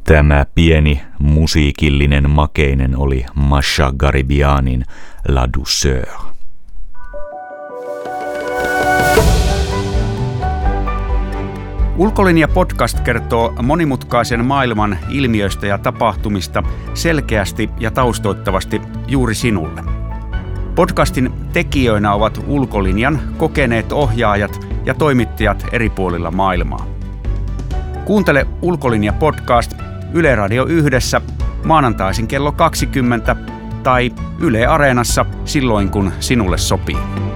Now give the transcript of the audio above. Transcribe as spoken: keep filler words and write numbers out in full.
Tämä pieni musiikillinen makeinen oli Masha Garibianin La Douceur. Ulkolinja-podcast kertoo monimutkaisen maailman ilmiöistä ja tapahtumista selkeästi ja taustoittavasti juuri sinulle. Podcastin tekijöinä ovat Ulkolinjan kokeneet ohjaajat ja toimittajat eri puolilla maailmaa. Kuuntele Ulkolinja-podcast Yle Radio Yhdessä maanantaisin kello kaksikymmentä tai Yle Areenassa silloin, kun sinulle sopii.